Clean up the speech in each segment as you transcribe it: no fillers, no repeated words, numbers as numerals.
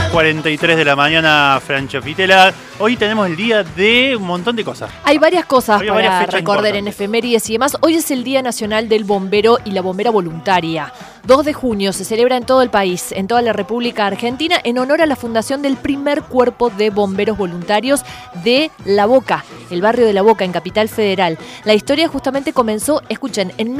10:43 de la mañana, Francho Pitela. Hoy tenemos el día de un montón de cosas. Hay varias cosas Hay para varias fechas recordar en efemérides y demás. Hoy es el Día Nacional del Bombero y la Bombera Voluntaria. 2 de junio se celebra en todo el país, en toda la República Argentina, en honor a la fundación del primer cuerpo de bomberos voluntarios de La Boca, el barrio de La Boca, en Capital Federal. La historia justamente comenzó, escuchen, en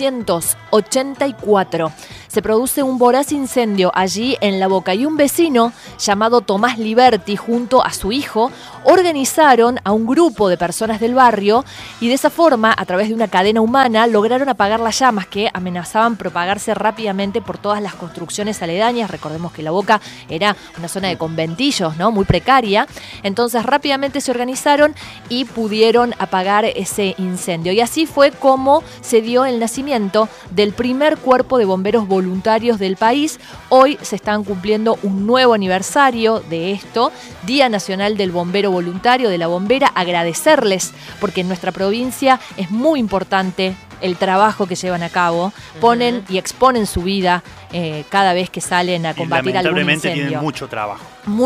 1884. Se produce un voraz incendio allí en La Boca y un vecino llamado Tomás Liberti, junto a su hijo, organizaron a un grupo de personas del barrio y de esa forma, a través de una cadena humana, lograron apagar las llamas que amenazaban propagarse rápidamente por todas las construcciones aledañas. Recordemos que La Boca era una zona de conventillos, ¿no? Muy precaria. Entonces rápidamente se organizaron y pudieron apagar ese incendio. Y así fue como se dio el nacimiento del primer cuerpo de bomberos voluntarios del país. Hoy se están cumpliendo un nuevo aniversario de esto, Día Nacional del Bombero Voluntario, de la bombera. Agradecerles porque en nuestra provincia es muy importante el trabajo que llevan a cabo, ponen y exponen su vida cada vez que salen a combatir algún incendio. Lamentablemente tienen mucho trabajo.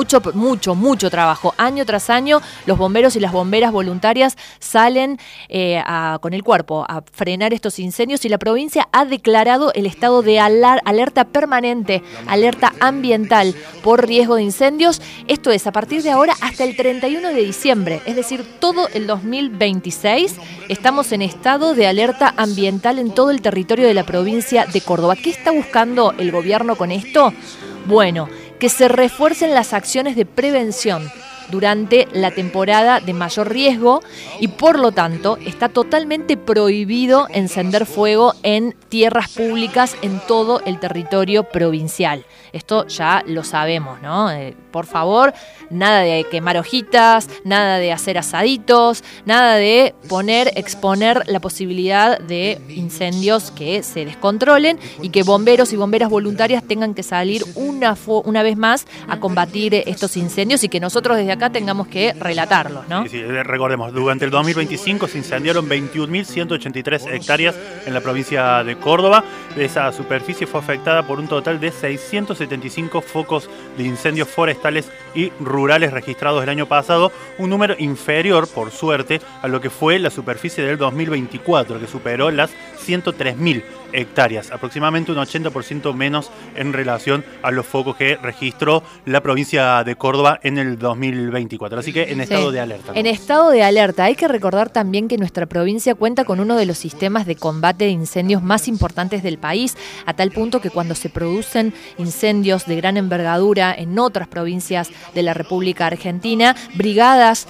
Mucho trabajo. Año tras año, los bomberos y las bomberas voluntarias salen con el cuerpo a frenar estos incendios y la provincia ha declarado el estado de alerta permanente, alerta ambiental por riesgo de incendios. Esto es a partir de ahora hasta el 31 de diciembre, es decir, todo el 2026 estamos en estado de alerta ambiental en todo el territorio de la provincia de Córdoba. ¿Qué está buscando el gobierno con esto? Bueno, que se refuercen las acciones de prevención durante la temporada de mayor riesgo y por lo tanto está totalmente prohibido encender fuego en tierras públicas en todo el territorio provincial. Esto ya lo sabemos, ¿no? Por favor, nada de quemar hojitas, nada de hacer asaditos, nada de exponer la posibilidad de incendios que se descontrolen y que bomberos y bomberas voluntarias tengan que salir una vez más a combatir estos incendios y que nosotros desde acá tengamos que relatarlos, ¿no? Sí, recordemos, durante el 2025 se incendiaron 21.183 hectáreas en la provincia de Córdoba. Esa superficie fue afectada por un total de 675 focos de incendios forestales y rurales registrados el año pasado, un número inferior, por suerte, a lo que fue la superficie del 2024, que superó las 103.000 hectáreas, aproximadamente un 80% menos en relación a los focos que registró la provincia de Córdoba en el 2024. Así que en estado de alerta, ¿no? En estado de alerta. Hay que recordar también que nuestra provincia cuenta con uno de los sistemas de combate de incendios más importantes del país, a tal punto que cuando se producen incendios de gran envergadura en otras provincias de la República Argentina, brigadas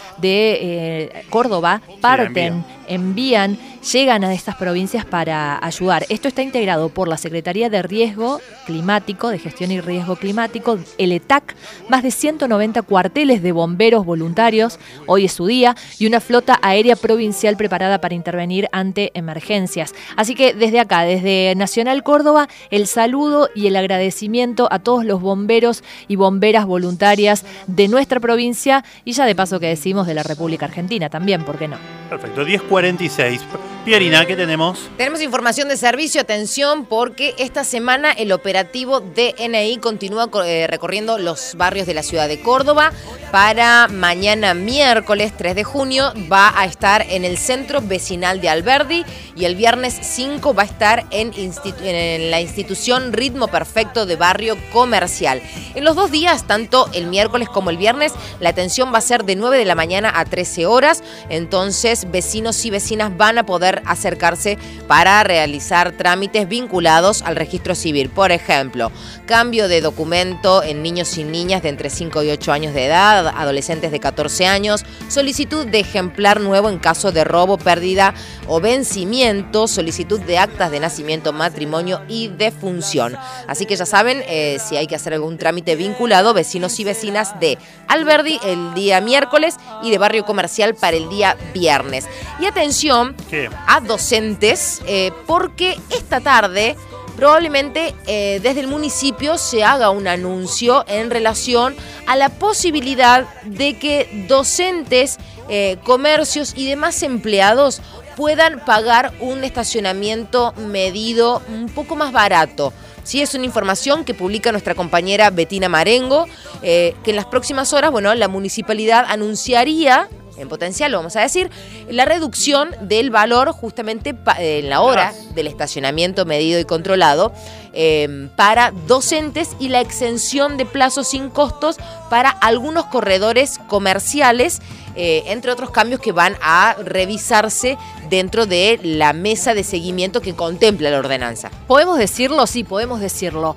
de Córdoba parten, envían, llegan a estas provincias para ayudar. Esto está integrado por la Secretaría de Riesgo Climático, de Gestión y Riesgo Climático, el ETAC, más de 190 cuarteles de bomberos voluntarios, hoy es su día, y una flota aérea provincial preparada para intervenir ante emergencias. Así que desde acá, desde Nacional Córdoba, el saludo y el agradecimiento a todos los bomberos y bomberas voluntarias de nuestra provincia y ya de paso que decimos de la República Argentina también, ¿por qué no? Perfecto, 10:46. Pierina, ¿qué tenemos? Tenemos información de servicio, atención, porque esta semana el operativo DNI continúa recorriendo los barrios de la ciudad de Córdoba. Para mañana miércoles 3 de junio va a estar en el centro vecinal de Alberdi y el viernes 5 va a estar en la institución Ritmo Perfecto de Barrio Comercial. En los 2 días, tanto el miércoles como el viernes, la atención va a ser de 9 de la mañana a 13 horas, entonces vecinos y vecinas van a poder acercarse para realizar trámites vinculados al registro civil. Por ejemplo, cambio de documento en niños y niñas de entre 5 y 8 años de edad, adolescentes de 14 años, solicitud de ejemplar nuevo en caso de robo, pérdida o vencimiento, solicitud de actas de nacimiento, matrimonio y defunción. Así que ya saben, si hay que hacer algún trámite vinculado, vecinos y vecinas de Alberdi el día miércoles y de Barrio Comercial para el día viernes. Y atención a docentes, porque esta tarde probablemente desde el municipio se haga un anuncio en relación a la posibilidad de que docentes, comercios y demás empleados puedan pagar un estacionamiento medido un poco más barato. Sí, es una información que publica nuestra compañera Betina Marengo, que en las próximas horas, bueno, la municipalidad anunciaría, en potencial lo vamos a decir, la reducción del valor justamente en la hora del estacionamiento medido y controlado para docentes y la exención de plazos sin costos para algunos corredores comerciales, entre otros cambios que van a revisarse dentro de la mesa de seguimiento que contempla la ordenanza. ¿Podemos decirlo? Sí, podemos decirlo.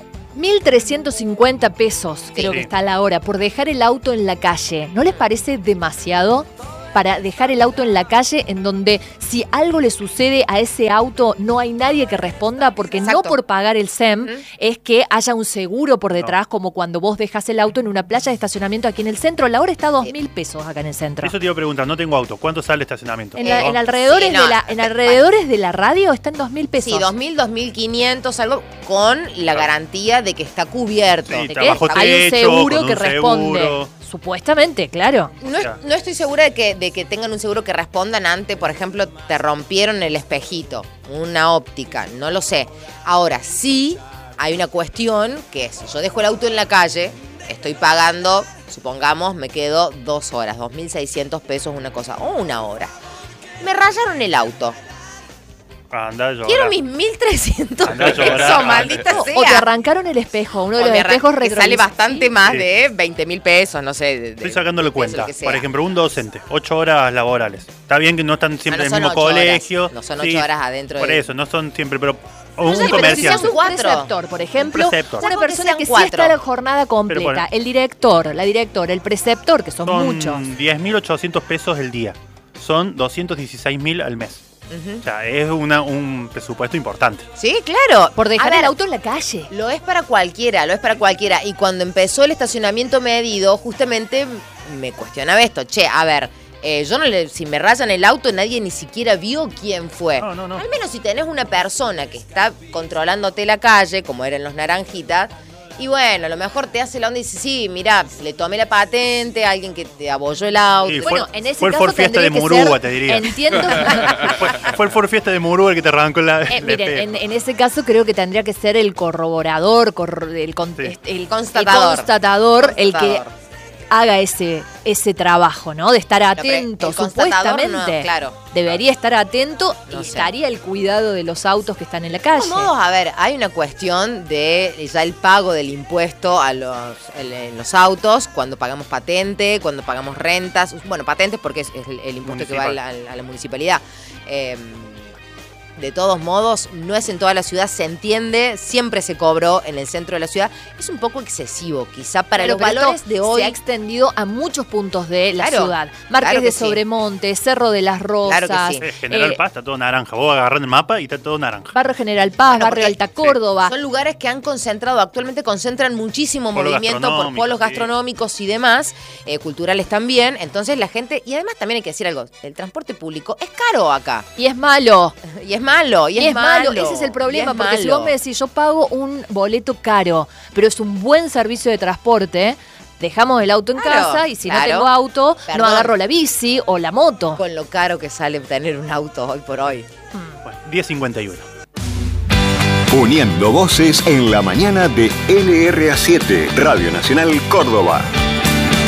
1.350 pesos, creo que está la hora, por dejar el auto en la calle. ¿No les parece demasiado? Para dejar el auto en la calle, en donde si algo le sucede a ese auto no hay nadie que responda, porque no por pagar el SEM es que haya un seguro por detrás, como cuando vos dejas el auto en una playa de estacionamiento aquí en el centro. La hora está a 2.000 pesos acá en el centro. Eso te iba a preguntar, no tengo auto, ¿cuánto sale el estacionamiento? En alrededores de la radio está en 2.000 pesos. Sí, 2.000, 2.500, algo con la garantía de que está cubierto. Sí, de que hay un seguro que responde. Supuestamente, claro. No estoy segura de que tengan un seguro que respondan ante, por ejemplo, te rompieron el espejito, una óptica, no lo sé. Ahora, sí hay una cuestión que es, yo dejo el auto en la calle, estoy pagando, supongamos, me quedo 2 horas, 2.600 pesos una cosa, o una hora. Me rayaron el auto. Quiero mis 1.300 pesos, maldita sea. O te arrancaron el espejo, uno de los espejos retrovisores. Sale bastante más de 20.000 pesos, no sé. Estoy sacándole cuenta. Por ejemplo, un docente, 8 horas laborales. Está bien que no están siempre en el mismo colegio. No son 8 horas adentro. Por eso, no son siempre, pero un comerciante. Un preceptor, por ejemplo, una persona que sí está la jornada completa. El director, la directora, el preceptor, que son muchos. Son 10.800 pesos el día. Son 216.000 al mes. O sea, es un presupuesto importante. Sí, claro. Por dejar el auto en la calle. Lo es para cualquiera. Y cuando empezó el estacionamiento medido, justamente me cuestionaba esto. A ver, si me rayan el auto, nadie ni siquiera vio quién fue. No. Al menos si tenés una persona que está controlándote la calle, como eran los naranjitas, y bueno, a lo mejor te hace la onda y dice, sí, mirá, le tomé la patente a alguien que te abolló el auto. Sí, bueno, en ese fue caso el Ford Fiesta de Murúa, te diría. Entiendo. fue el Ford Fiesta de Murúa el que te arrancó la... miren, en ese caso creo que tendría que ser el corroborador, el constatador, el que haga ese trabajo, ¿no? De estar atento, supuestamente. Debería estar atento y estaría el cuidado de los autos que están en la calle. De todos modos, a ver, hay una cuestión de ya el pago del impuesto en los autos, cuando pagamos patente, cuando pagamos rentas. Bueno, patentes porque es el impuesto que va a la municipalidad. De todos modos, no es en toda la ciudad, se entiende, siempre se cobró en el centro de la ciudad. Es un poco excesivo, quizá para los valores de hoy. Se ha extendido a muchos puntos de la ciudad. Marqués de Sobremonte, Cerro de las Rosas. Claro que sí. General Paz está todo naranja. Vos agarrás el mapa y está todo naranja. Barrio General Paz, Barrio Alta Córdoba. Son lugares que actualmente concentran muchísimo movimiento por polos gastronómicos y demás, culturales también. Entonces la gente, y además también hay que decir algo, el transporte público es caro acá. Y es malo. Y es malo. Ese es el problema, porque si vos me decís, yo pago un boleto caro, pero es un buen servicio de transporte, dejamos el auto en casa y si no tengo auto, no agarro la bici o la moto. Con lo caro que sale tener un auto hoy por hoy. Bueno, 10:51. Uniendo voces en la mañana de LRA7, Radio Nacional Córdoba.